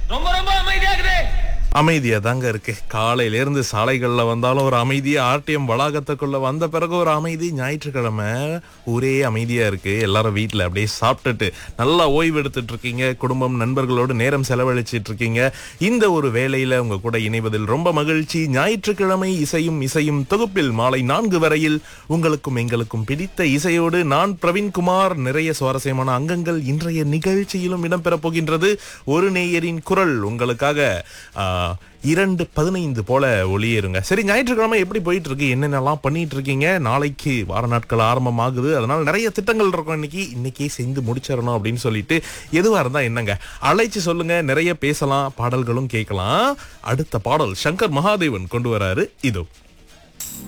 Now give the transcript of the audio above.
ரொம்ப ரொம்ப அமைதியா இருக்குது. அமைதியா தாங்க இருக்கு. காலையில இருந்து சாலைகள்ல வந்தாலும் ஒரு அமைதியா, ஆர்டிஎம் வளாகத்துக்குள்ள வந்த பிறகு ஒரு அமைதி. ஞாயிற்றுக்கிழமை ஒரே அமைதியா இருக்கு. எல்லாரும் வீட்டுல அப்படியே சாப்பிட்டுட்டு நல்லா ஓய்வு எடுத்துட்டு இருக்கீங்க. குடும்பம் நண்பர்களோடு நேரம் செலவழிச்சிட்டு இருக்கீங்க. இந்த ஒரு வேளையில உங்க கூட இணைவதில் ரொம்ப மகிழ்ச்சி. ஞாயிற்றுக்கிழமை இசையும் இசையும் தொகுப்பில் மாலை 4 வரையில் உங்களுக்கும் எங்களுக்கும் பிடித்த இசையோடு நான் பிரவீன்குமார். நிறைய சுவாரஸ்யமான அங்கங்கள் இன்றைய நிகழ்ச்சியிலும் இடம்பெற போகின்றது. ஒரு நேயரின் குரல் உங்களுக்காக 2:15 போல ஒளியேறுங்க. சரி, ஞாயிற்றுக்கிழமை எப்படி போயிட்டு இருக்கு, என்னென்னலாம் பண்ணிட்டு இருக்கீங்க? நாளைக்கு வார நாட்கள் ஆரம்பமாகுது. அதனால நிறைய திட்டங்கள் இருக்கும். இன்னைக்கே செஞ்சு முடிச்சிடணும் அப்படின்னு சொல்லிட்டு எதுவா இருந்தா என்னங்க, அழைச்சு சொல்லுங்க. நிறைய பேசலாம், பாடல்களும் கேட்கலாம். அடுத்த பாடல் சங்கர் மகாதேவன் கொண்டு வராரு. இதோ